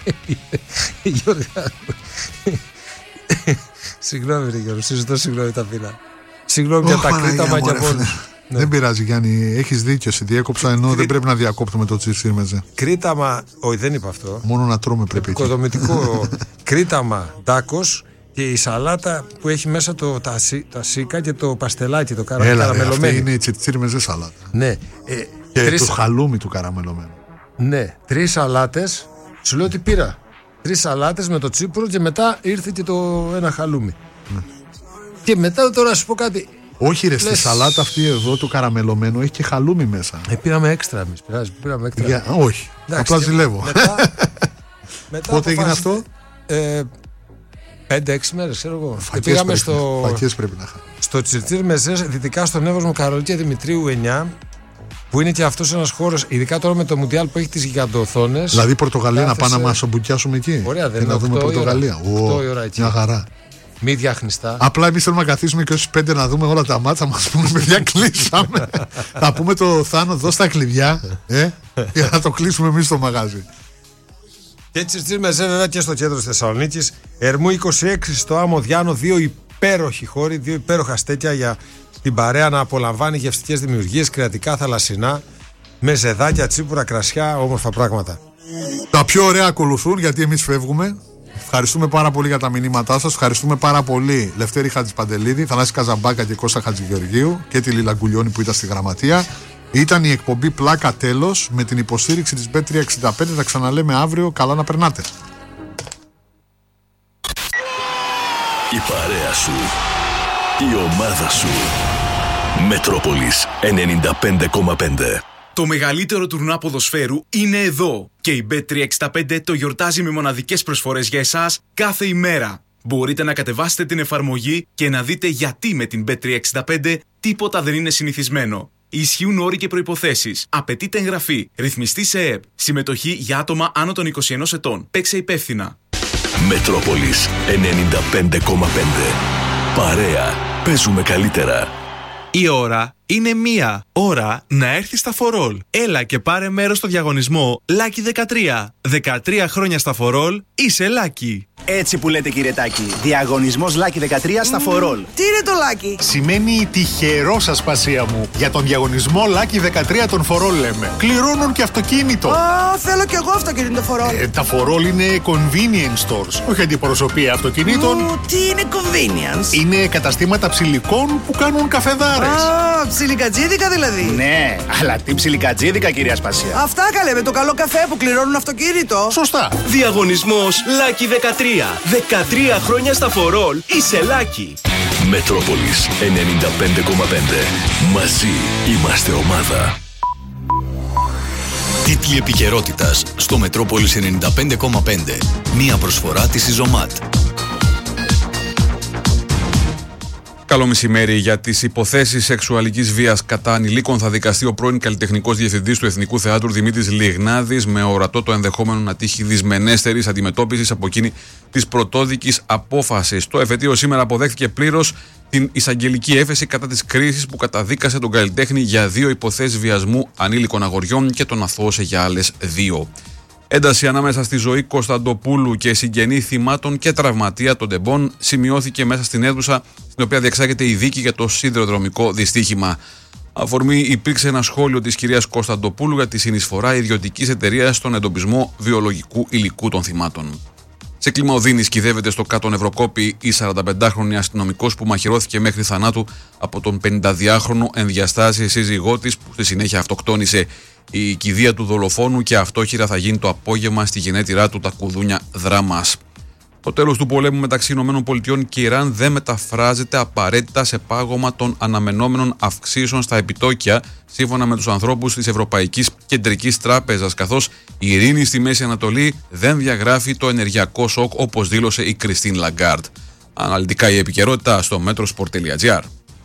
[SPEAKER 2] Συγγνώμη, ρε Γιώργο, συζητώ συγγνώμη τα πήρα. Συγγνώμη για τα κρίταμα και από όλους.
[SPEAKER 1] Ναι. Δεν πειράζει, Γιάννη, έχεις δίκιο. Σε διέκοψα ενώ Κρί... δεν πρέπει να διακόπτουμε το Τσιρτσίρ Μεζέ.
[SPEAKER 2] Κρίταμα, όχι δεν είπα αυτό.
[SPEAKER 1] Μόνο να τρώμε πρέπει.
[SPEAKER 2] Οικοδομητικό κρίταμα ντάκος και η σαλάτα που έχει μέσα το, τα, τα σίκα και το παστελάκι, το καρα...
[SPEAKER 1] Έλα,
[SPEAKER 2] καραμελωμένο.
[SPEAKER 1] Αυτή είναι η Τσιρτσίρ Μεζέ σαλάτα.
[SPEAKER 2] Ναι. Ε,
[SPEAKER 1] και
[SPEAKER 2] τρεις...
[SPEAKER 1] το χαλούμι του καραμελωμένου.
[SPEAKER 2] Ναι, τρεις σαλάτες. Σου λέω ότι πήρα. Τρεις σαλάτες με το τσίπουρο και μετά ήρθε και το ένα χαλούμι. Ναι. Και μετά τώρα να σου πω κάτι.
[SPEAKER 1] Όχι, ρε, Λες... στη σαλάτα αυτή εδώ του καραμελωμένου έχει και χαλούμι μέσα.
[SPEAKER 2] Ε, πήραμε έξτρα εμείς. Πειράζει, πήραμε έξτρα.
[SPEAKER 1] Για... Όχι. Εντάξει, απλά ζηλεύω.
[SPEAKER 2] Μετά, μετά
[SPEAKER 1] πότε έγινε αυτό?
[SPEAKER 2] Ε, πέντε έξι μέρες, ξέρω εγώ.
[SPEAKER 1] Φακές
[SPEAKER 2] πήγαμε
[SPEAKER 1] πρέπει,
[SPEAKER 2] στο.
[SPEAKER 1] Φακές πρέπει να είχα.
[SPEAKER 2] Στο Τσιρτσίρ Μεζέ, δυτικά στον Εύωσμο Καρολή και Δημητρίου εννιά. Που είναι και αυτός ένας χώρος, ειδικά τώρα με το Μουντιάλ που έχει τις γιγαντοθόνες.
[SPEAKER 1] Δηλαδή Πορτογαλία κάθεσε... να πάμε να μας ομπουκιάσουμε εκεί.
[SPEAKER 2] Ωραία, δεν
[SPEAKER 1] είναι. Να δούμε Πορτογαλία.
[SPEAKER 2] οκτώ η ώρα εκεί.
[SPEAKER 1] Μια χαρά.
[SPEAKER 2] Μύδια χνιστά.
[SPEAKER 1] Απλά εμείς θέλουμε να καθίσουμε και όσοι πέντε να δούμε όλα τα μάτσα μας πούμε παιδιά κλείσαμε. Θα πούμε το Θάνο δώσ' τα κλειδιά ε, για να το κλείσουμε εμείς στο μαγάζι.
[SPEAKER 2] Και έτσι στις μεσέ βέβαια και στο κέντρο της Θεσσαλονίκης. Ερμού είκοσι έξι στο Άμμο Διάνο, δύο υπέροχοι χώροι, δύο υπέροχα στέκια για την παρέα να απολαμβάνει γευστικές δημιουργίες, κρεατικά, θαλασσινά, με ζεδάκια, τσίπουρα, κρασιά, όμορφα πράγματα.
[SPEAKER 1] Τα πιο ωραία ακολουθούν γιατί εμείς φεύγουμε. Ευχαριστούμε πάρα πολύ για τα μηνύματά σας. Ευχαριστούμε πάρα πολύ Λευτέρη Χατζηπαντελίδη, Θανάση Καζαμπάκα και Κώστα Χατζηγεωργίου και τη Λίλα Γκουλιώνη που ήταν στη γραμματεία. Ήταν η εκπομπή Πλάκα τέλος με την υποστήριξη της μπετ τριακόσια εξήντα πέντε. Θα ξαναλέμε αύριο. Καλά να περνάτε.
[SPEAKER 3] Η παρέα σου, η ομάδα σου. Μετρόπολης ενενήντα πέντε κόμμα πέντε.
[SPEAKER 4] Το μεγαλύτερο τουρνουά ποδοσφαίρου είναι εδώ και η μπετ τριακόσια εξήντα πέντε το γιορτάζει με μοναδικές προσφορές για εσάς κάθε ημέρα. Μπορείτε να κατεβάσετε την εφαρμογή και να δείτε γιατί με την μπετ τριακόσια εξήντα πέντε τίποτα δεν είναι συνηθισμένο. Ισχύουν όροι και προϋποθέσεις. Απαιτείται εγγραφή. Ρυθμιστή σε ΕΕΠ. Συμμετοχή για άτομα άνω των είκοσι ενός ετών. Παίξε υπεύθυνα.
[SPEAKER 3] Μετρόπολης ενενήντα πέντε κόμμα πέντε. Παρέα. Παίζουμε καλύτερα.
[SPEAKER 5] Η ώρα είναι μία. Ώρα να έρθει στα φορόλ. Έλα και πάρε μέρος στο διαγωνισμό Lucky δεκατρία. δεκατρία χρόνια στα φορόλ είσαι Lucky.
[SPEAKER 6] Έτσι που λέτε κύριε Τάκη. Διαγωνισμός Lucky δεκατρία στα φορόλ.
[SPEAKER 7] Τι είναι το Lucky?
[SPEAKER 8] Σημαίνει τυχερό σας πασία μου. Για τον διαγωνισμό Lucky δεκατρία των φορόλ λέμε. Κληρώνουν και αυτοκίνητο.
[SPEAKER 7] Α, θέλω κι εγώ αυτοκίνητο φορόλ.
[SPEAKER 8] Ε, τα φορόλ είναι convenience stores. Όχι αντιπροσωπεία αυτοκινήτων.
[SPEAKER 7] Ου, τι είναι convenience?
[SPEAKER 8] Είναι καταστήματα ψηλικών που κάνουν καφεδάρες.
[SPEAKER 7] Α, ψιλικατζίδικα δηλαδή.
[SPEAKER 6] Ναι, αλλά τι ψιλικατζίδικα κυρία Σπασία.
[SPEAKER 7] Αυτά καλέ με το καλό καφέ που κληρώνουν αυτοκίνητο.
[SPEAKER 8] Σωστά.
[SPEAKER 5] Διαγωνισμός Lucky δεκατρία. δεκατρία χρόνια στα φορόλ είσαι Lucky.
[SPEAKER 3] Μετρόπολης ενενήντα πέντε κόμμα πέντε. Μαζί είμαστε ομάδα.
[SPEAKER 9] Τίτλοι επικαιρότητας στο Μετρόπολης ενενήντα πέντε κόμμα πέντε. Μία προσφορά της Ιζωμάτ.
[SPEAKER 10] Καλό μεσημέρι. Για τις υποθέσεις σεξουαλικής βίας κατά ανηλίκων θα δικαστεί ο πρώην καλλιτεχνικός διευθυντής του Εθνικού Θεάτρου Δημήτρης Λιγνάδης, με ορατό το ενδεχόμενο να τύχει δυσμενέστερης αντιμετώπισης από εκείνη της πρωτόδικης απόφασης. Το εφετείο σήμερα αποδέχθηκε πλήρως την εισαγγελική έφεση κατά της κρίσης που καταδίκασε τον καλλιτέχνη για δύο υποθέσεις βιασμού ανήλικων αγοριών και τον αθώωσε για άλλες δύο. Ένταση ανάμεσα στη Ζωή Κωνσταντοπούλου και συγγενή θυμάτων και τραυματία των τεμπών σημειώθηκε μέσα στην αίθουσα στην οποία διεξάγεται η δίκη για το σιδηροδρομικό δυστύχημα. Αφορμή υπήρξε ένα σχόλιο της κυρίας Κωνσταντοπούλου για τη συνεισφορά ιδιωτικής εταιρείας στον εντοπισμό βιολογικού υλικού των θυμάτων. Σε κλίμα οδύνης κυδεύεται στο κάτω Νευροκόπη η σαρανταπεντάχρονη αστυνομικός που μαχαιρώθηκε μέχρι θανάτου από τον πενηνταδυάχρονο ενδιαστάση σύζυγό της που στη συνέχεια αυτοκτόνησε. Η κηδεία του δολοφόνου και αυτόχειρα θα γίνει το απόγευμα στη γενέτειρά του τα Κουδούνια Δράμας. Το τέλος του πολέμου μεταξύ ΗΠΑ και Ιράν δεν μεταφράζεται απαραίτητα σε πάγωμα των αναμενόμενων αυξήσεων στα επιτόκια, σύμφωνα με τους ανθρώπους της Ευρωπαϊκής Κεντρικής Τράπεζας, καθώς η ειρήνη στη Μέση Ανατολή δεν διαγράφει το ενεργειακό σοκ, όπως δήλωσε η Κριστίν Λαγκάρντ. Αναλυτικά η επικαιρότητα στο metrosport τελεία gr.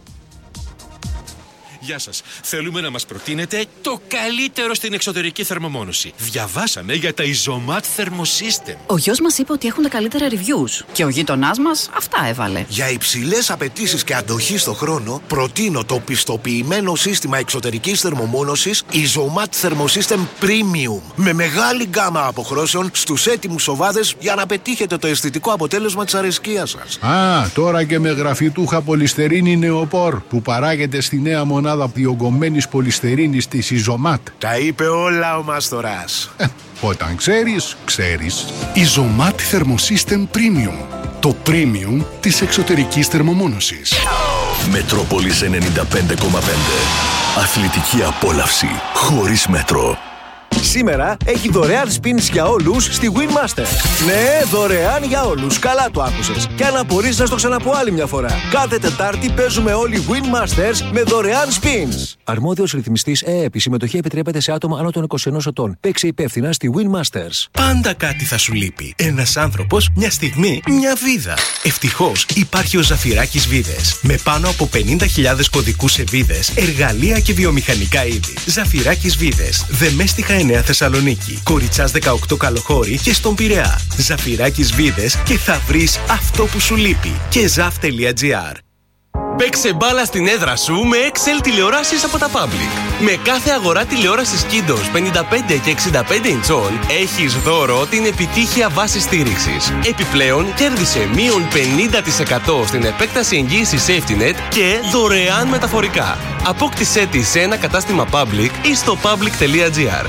[SPEAKER 11] Γεια σας. Θέλουμε να μας προτείνετε το καλύτερο στην εξωτερική θερμομόνωση. Διαβάσαμε για τα Ιζωμάτ Thermosystem.
[SPEAKER 12] Ο γιος μας είπε ότι έχουν τα καλύτερα reviews και ο γείτονάς μας αυτά έβαλε.
[SPEAKER 13] Για υψηλές απαιτήσεις και αντοχή στο χρόνο, προτείνω το πιστοποιημένο σύστημα εξωτερικής θερμομόνωσης Ιζωμάτ Thermosystem Premium. Με μεγάλη γκάμα αποχρώσεων στους έτοιμους σοβάδες για να πετύχετε το αισθητικό αποτέλεσμα της αρεσκίας σας.
[SPEAKER 14] Α, τώρα και με γραφιτούχα πολυστερίνη νεοπόρ που παράγεται στη νέα μονάδα διογκωμένης πολυστερίνης της Ιζωμάτ.
[SPEAKER 13] Τα είπε όλα ο Μάστορας.
[SPEAKER 14] Ε, όταν ξέρεις, ξέρεις.
[SPEAKER 15] Ιζωμάτ Thermosystem Premium. Το premium της εξωτερικής θερμομόνωσης.
[SPEAKER 3] Μετρόπολης ενενήντα πέντε κόμμα πέντε. Αθλητική απόλαυση χωρίς μέτρο.
[SPEAKER 6] Σήμερα έχει δωρεάν spins για όλους στη Winmaster. Ναι, δωρεάν για όλους. Καλά το άκουσες. Και αν απορείς να στο ξαναπώ άλλη μια φορά. Κάθε Τετάρτη παίζουμε όλοι Winmasters με δωρεάν spins. Αρμόδιος ρυθμιστής ΕΕΠ. Η συμμετοχή επιτρέπεται σε άτομα άνω των είκοσι ενός ετών. Παίξε υπεύθυνα στη Winmasters.
[SPEAKER 11] Πάντα κάτι θα σου λείπει. Ένας άνθρωπος, μια στιγμή, μια βίδα. Ευτυχώς υπάρχει ο Ζαφυράκης Βίδες. Με πάνω από πενήντα χιλιάδες κωδικούς σε βίδες, εργαλεία και βιομηχανικά είδη. Ζαφυράκης Βίδες. Δεμέστιχα ενενήντα Νέα Θεσσαλονίκη, Κοριτσάς δεκαοκτώ Καλοχώρη και στον Πειραιά. Ζαφυράκης Βίδες και θα βρεις αυτό που σου λείπει. και ζαφ τελεία τζι άρ. Παίξε μπάλα στην έδρα σου με εξ ελ τηλεοράσεις από τα Public. Με κάθε αγορά τηλεόρασης Kindos πενήντα πέντε και εξήντα πέντε ιντσών έχεις δώρο την επιτύχεια βάση στήριξης. Επιπλέον κέρδισε μείον πενήντα τοις εκατό στην επέκταση εγγύησης SafetyNet και δωρεάν μεταφορικά. Απόκτησέ τη σε ένα κατάστημα Public ή στο public τελεία τζι άρ.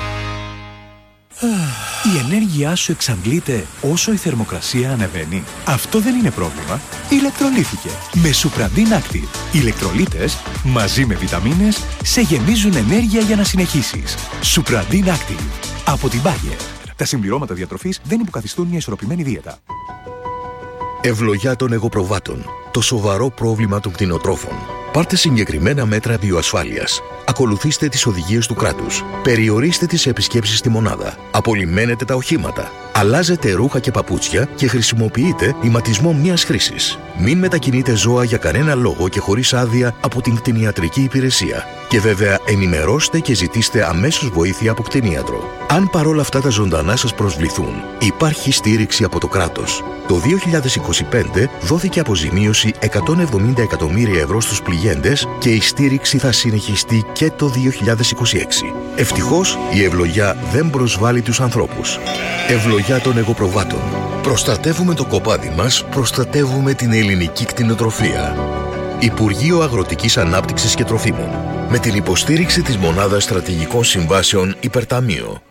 [SPEAKER 16] Η ενέργειά σου εξαντλείται όσο η θερμοκρασία ανεβαίνει. Αυτό δεν είναι πρόβλημα. Ηλεκτρολύθηκε με Supradin Active. Οι ηλεκτρολίτες μαζί με βιταμίνες σε γεμίζουν ενέργεια για να συνεχίσεις. Supradin Active από την Bayer. Τα συμπληρώματα διατροφής δεν υποκαθιστούν μια ισορροπημένη δίαιτα.
[SPEAKER 3] Ευλογιά των εγωπροβάτων. Το σοβαρό πρόβλημα των κτηνοτρόφων. Πάρτε συγκεκριμένα μέτρα βιοασφάλειας. Ακολουθήστε τις οδηγίες του κράτους. Περιορίστε τις επισκέψεις στη μονάδα. Απολυμμένετε τα οχήματα. Αλλάζετε ρούχα και παπούτσια και χρησιμοποιείτε ηματισμό μιας χρήσης. Μην μετακινείτε ζώα για κανένα λόγο και χωρίς άδεια από την κτηνιατρική υπηρεσία. Και βέβαια ενημερώστε και ζητήστε αμέσως βοήθεια από κτηνίατρο. Αν παρόλα αυτά τα ζωντανά σας προσβληθούν, υπάρχει στήριξη από το κράτος. Το δύο χιλιάδες είκοσι πέντε δόθηκε αποζημίωση εκατόν εβδομήντα εκατομμύρια ευρώ στους πληγέντες και η στήριξη θα συνεχιστεί και το δύο χιλιάδες είκοσι έξι. Ευτυχώς η ευλογιά δεν προσβάλλει τους ανθρώπους. Ευλογιά των εγωπροβάτων. Προστατεύουμε το κοπάδι μας, προστατεύουμε την ελληνική κτηνοτροφία. Υπουργείο Αγροτικής Ανάπτυξης και Τροφίμων. Με την υποστήριξη της Μονάδας Στρατηγικών Συμβάσεων Υπερταμείο.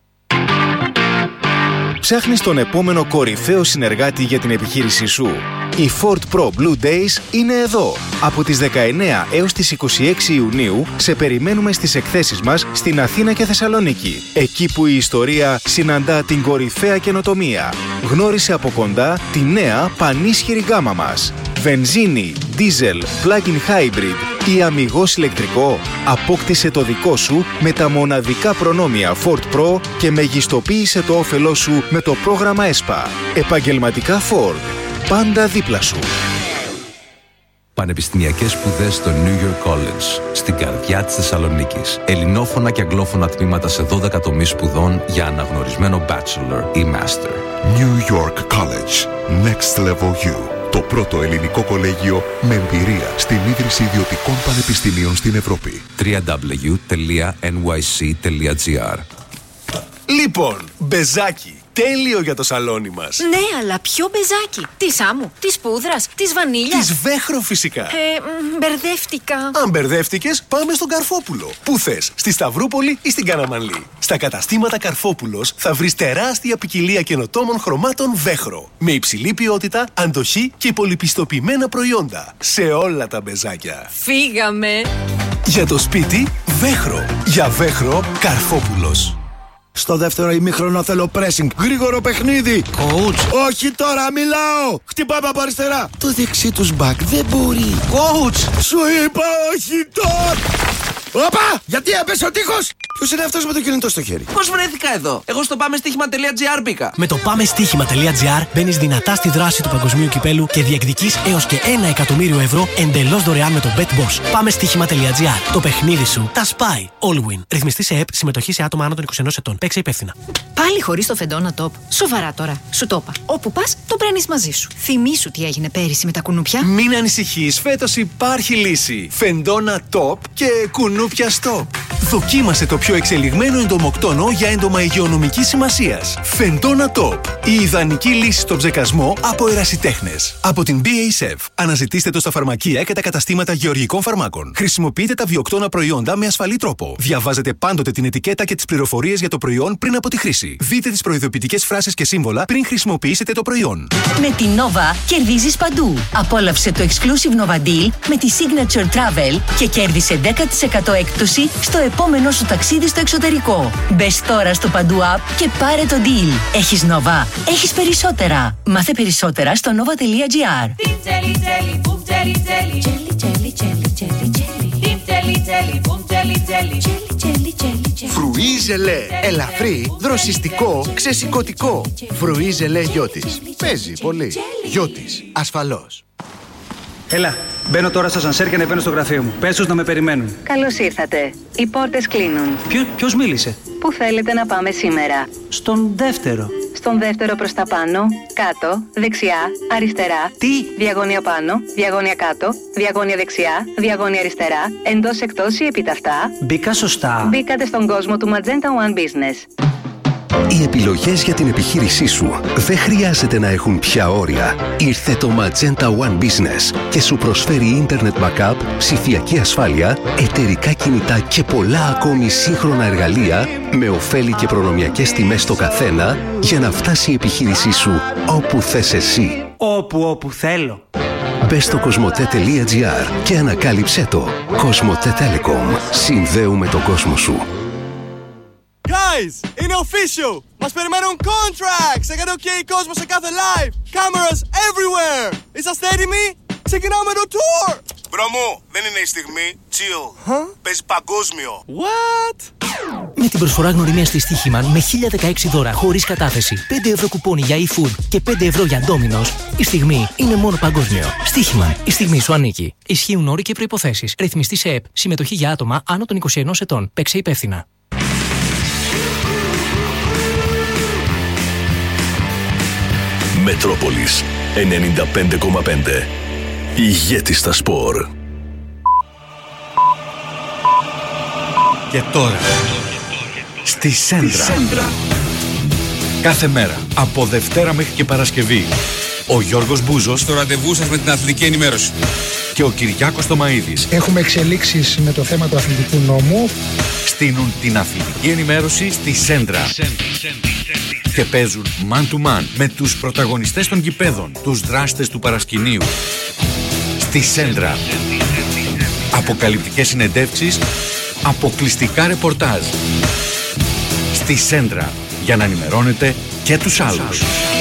[SPEAKER 17] Ψάχνεις τον επόμενο κορυφαίο συνεργάτη για την επιχείρησή σου. Οι Ford Pro Blue Days είναι εδώ. Από τις δεκαεννέα έως τις είκοσι έξι Ιουνίου σε περιμένουμε στις εκθέσεις μας στην Αθήνα και Θεσσαλονίκη. Εκεί που η ιστορία συναντά την κορυφαία καινοτομία. Γνώρισε από κοντά τη νέα πανίσχυρη γκάμα μας. Βενζίνη, δίζελ, plug-in hybrid ή αμιγώς ηλεκτρικό. Απόκτησε το δικό σου με τα μοναδικά προνόμια Ford Pro και μεγιστοποίησε το όφελό σου με το πρόγραμμα ΕΣΠΑ. Επαγγελματικά Ford. Πάντα δίπλα σου.
[SPEAKER 18] Πανεπιστημιακές σπουδές στο New York College, στην καρδιά της Θεσσαλονίκης. Ελληνόφωνα και αγγλόφωνα τμήματα σε δώδεκα τομείς σπουδών για αναγνωρισμένο bachelor ή master.
[SPEAKER 19] New York College. Next Level U. Το πρώτο ελληνικό κολέγιο με εμπειρία στην ίδρυση ιδιωτικών πανεπιστημίων στην Ευρώπη.
[SPEAKER 18] double-u double-u double-u τελεία εν γουάι σι τελεία τζι άρ.
[SPEAKER 11] Λοιπόν, μπεζάκι. Τέλειο για το σαλόνι μας.
[SPEAKER 20] Ναι, αλλά ποιο μπεζάκι? Της άμμου, της πούδρας, της βανίλιας?
[SPEAKER 11] Της Βέχρο φυσικά.
[SPEAKER 20] Ε, μ, μπερδεύτηκα.
[SPEAKER 11] Αν μπερδεύτηκες, πάμε στον Καρφόπουλο. Πού θες, στη Σταυρούπολη ή στην Καναμανλή? Στα καταστήματα Καρφόπουλος θα βρεις τεράστια ποικιλία καινοτόμων χρωμάτων Βέχρο. Με υψηλή ποιότητα, αντοχή και πολυπιστοποιημένα προϊόντα. Σε όλα τα μπεζάκια.
[SPEAKER 20] Φύγαμε.
[SPEAKER 11] Για το σπίτι, Βέχρο. Για Βέχρο, Καρφόπουλος.
[SPEAKER 21] Στο δεύτερο ημίχρονο θέλω pressing. Γρήγορο παιχνίδι.
[SPEAKER 11] Coach.
[SPEAKER 21] Όχι τώρα, μιλάω. Χτυπάμε από αριστερά. Το δεξί τους μπακ δεν μπορεί.
[SPEAKER 11] Coach.
[SPEAKER 21] Σου είπα όχι τώρα. Όπα! Γιατί έπεσε ο τείχος! Ποιος είναι αυτός με το κινητό στο χέρι?
[SPEAKER 22] Πώς βρέθηκα εδώ? Εγώ στο πάμε στοίχημα τελεία τζι άρ μπήκα.
[SPEAKER 23] Με το πάμε στοίχημα τελεία τζι άρ μπαίνεις δυνατά στη δράση του παγκοσμίου κυπέλου και διεκδικείς έως και ένα εκατομμύριο ευρώ εντελώς δωρεάν με το BetBoss. Πάμε στοίχημα τελεία τζι άρ. Το παιχνίδι σου τα σπάει. Allwin. Ρυθμιστή σε ΕΠ, συμμετοχή σε άτομα άνω των είκοσι ενός ετών. Παίξε υπεύθυνα.
[SPEAKER 20] Πάλι χωρίς το Φεντόνα Top. Σοβαρά τώρα. Σου το είπα. Όπου πας, το παίρνεις μαζί σου. Θυμήσου τι έγινε πέρυσι με τα κουνούπια.
[SPEAKER 11] Μην ανησυχείς, φέτος υπάρχει λύση. Φεντόνα Top και κουνούπια Stop. Δοκίμασε το πιο εξελιγμένο εντομοκτόνο για έντομα υγειονομικής σημασίας. Φεντόνα Top. Η ιδανική λύση στον ψεκασμό από ερασιτέχνες. Από την μπι έι ες εφ. Αναζητήστε το στα φαρμακεία και τα καταστήματα γεωργικών φαρμάκων. Χρησιμοποιείτε τα βιοκτώνα προϊόντα με ασφαλή τρόπο. Διαβάζετε πάντοτε την ετικέτα και τις πληροφορίες για το προϊόν πριν από τη χρήση. Δείτε τις προειδοποιητικές φράσεις και σύμβολα πριν χρησιμοποιήσετε το προϊόν.
[SPEAKER 24] Με την Nova κερδίζεις παντού. Απόλαυσε το exclusive Nova Deal με τη Signature Travel και κέρδισε δέκα τοις εκατό έκπτωση στο επόμενο σου ταξίδι στο εξωτερικό. Μπες τώρα στο Παντού App και πάρε το deal. Έχεις Nova, έχεις περισσότερα. Μάθε περισσότερα στο nova τελεία τζι άρ.
[SPEAKER 25] Φρουί ζελέ. Ελαφρύ, δροσιστικό, ξεσηκωτικό. Φρουί ζελέ Γιώτης. Παίζει πολύ. Γιώτης. Ασφαλώς.
[SPEAKER 1] Έλα, μπαίνω τώρα στο σανσέρ και ανεβαίνω στο γραφείο μου. Πες τους να με περιμένουν.
[SPEAKER 2] Καλώς ήρθατε. Οι πόρτες κλείνουν.
[SPEAKER 1] Ποιο, ποιος μίλησε?
[SPEAKER 2] Πού θέλετε να πάμε σήμερα?
[SPEAKER 1] Στον δεύτερο.
[SPEAKER 2] Στον δεύτερο προς τα πάνω, κάτω, δεξιά, αριστερά.
[SPEAKER 1] Τι?
[SPEAKER 2] Διαγώνια πάνω, διαγώνια κάτω, διαγώνια δεξιά, διαγώνια αριστερά, εντός εκτός ή επιταυτά.
[SPEAKER 1] Μπήκα σωστά.
[SPEAKER 2] Μπήκατε στον κόσμο του Magenta One Business.
[SPEAKER 4] Οι επιλογές για την επιχείρησή σου δεν χρειάζεται να έχουν πια όρια. Ήρθε το Magenta One Business και σου προσφέρει Internet Backup, ψηφιακή ασφάλεια, εταιρικά κινητά και πολλά ακόμη σύγχρονα εργαλεία με ωφέλη και προνομιακές τιμές στο καθένα για να φτάσει η επιχείρησή σου όπου θες εσύ.
[SPEAKER 1] Όπου, όπου θέλω.
[SPEAKER 4] Μπες στο κοσμοτέ τελεία τζι άρ και ανακάλυψέ το. Κοσμοτέ Telecom. Συνδέουμε τον κόσμο σου.
[SPEAKER 7] Guys, είναι official! Μας περιμένουν contracts! Έκανε ok η κόσμο σε κάθε live! Cameras everywhere! Είσαστε έτοιμοι? Ξεκινάμε το tour!
[SPEAKER 8] Μπρο μου, δεν είναι η στιγμή. Chill.
[SPEAKER 7] Huh?
[SPEAKER 8] Παίζει παγκόσμιο.
[SPEAKER 7] What?
[SPEAKER 23] Με την προσφορά γνωριμία στη Στοίχημαν με χίλια δεκαέξι δώρα χωρίς κατάθεση, πέντε ευρώ κουπόνι για e-food και πέντε ευρώ για Domino's, η στιγμή είναι μόνο παγκόσμιο. Στοίχημαν, η στιγμή σου ανήκει. Ισχύουν όροι και προϋποθέσεις. Ρυθμιστή σε ΕΠ. Συμμετοχή για άτομα άνω των είκοσι ενός ετών. Παίξε υπεύθυνα.
[SPEAKER 26] Μετρόπολης ενενήντα πέντε κόμμα πέντε. Ηγέτη στα σπορ.
[SPEAKER 27] Και τώρα στη Σέντρα. Σέντρα. Κάθε μέρα από Δευτέρα μέχρι και Παρασκευή ο Γιώργος Μπούζος στο ραντεβού σας με την αθλητική ενημέρωση και ο Κυριάκος Τομαΐδης
[SPEAKER 28] έχουμε εξελίξεις με το θέμα του αθλητικού νόμου,
[SPEAKER 27] στείνουν την αθλητική ενημέρωση στη Σέντρα και παίζουν man to man με τους πρωταγωνιστές των γηπέδων, τους δράστες του παρασκηνίου. Στη Σέντρα. Αποκαλυπτικές συνεντεύξεις, αποκλειστικά ρεπορτάζ. Στη Σέντρα, για να ενημερώνετε και τους άλλους.